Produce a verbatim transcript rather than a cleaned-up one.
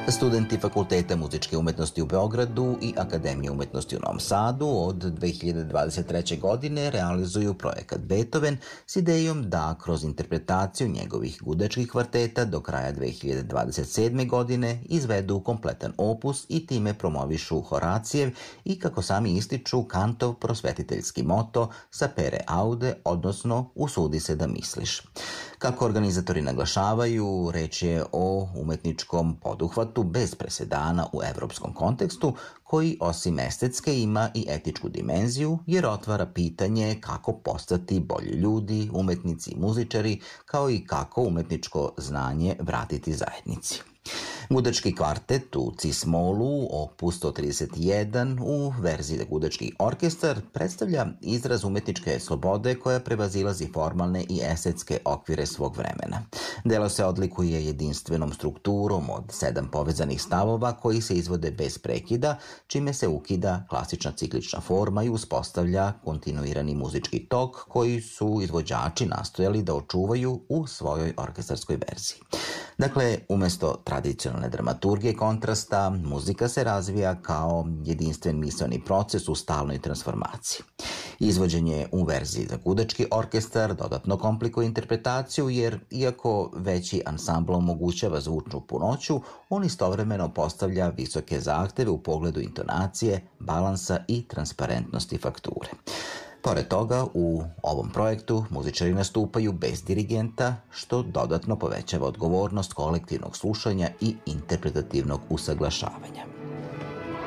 Studenti Fakulteta muzičke umetnosti u Beogradu i Akademije umetnosti u Novom Sadu od dve hiljade dvadeset treće. godine realizuju projekat Beethoven s idejom da kroz interpretaciju njegovih gudačkih kvarteta do kraja dve hiljade dvadeset sedme. godine izvedu kompletan opus i time promovišu Horacijev i, kako sami ističu, Kantov prosvetiteljski moto Sapere aude, odnosno usudi se da misliš. Kako organizatori naglašavaju, reč je o umetničkom poduhvatu bez presedana u evropskom kontekstu, koji osim estetske ima i etičku dimenziju, jer otvara pitanje kako postati bolji ljudi, umetnici i muzičari, kao i kako umetničko znanje vratiti zajednici. Gudački kvartet u cis-molu, opus sto trideset jedan, u verziji za gudački orkestar, predstavlja izraz umetničke slobode koja prevazilazi formalne i estetske okvire svog vremena. Delo se odlikuje jedinstvenom strukturom od sedam povezanih stavova koji se izvode bez prekida, čime se ukida klasična ciklična forma i uspostavlja kontinuirani muzički tok koji su izvođači nastojali da očuvaju u svojoj orkestarskoj verziji. Dakle, umesto tradicionalne dramaturgije kontrasta, muzika se razvija kao jedinstven misaoni proces u stalnoj transformaciji. Izvođenje u verziji za gudački orkestar dodatno komplikuje interpretaciju, jer iako veći ansambl omogućava zvučnu punoću, on istovremeno postavlja visoke zahteve u pogledu intonacije, balansa i transparentnosti fakture. Pored toga, u ovom projektu muzičari nastupaju bez dirigenta, što dodatno povećava odgovornost kolektivnog slušanja i interpretativnog usaglašavanja.